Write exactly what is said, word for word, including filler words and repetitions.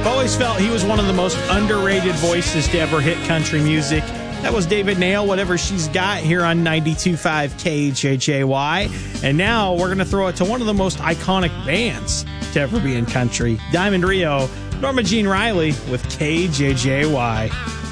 I've always felt he was one of the most underrated voices to ever hit country music. That was David Nail, Whatever She's Got, here on ninety-two point five K J J Y. And now we're going to throw it to one of the most iconic bands to ever be in country, Diamond Rio, Norma Jean Riley with K J J Y.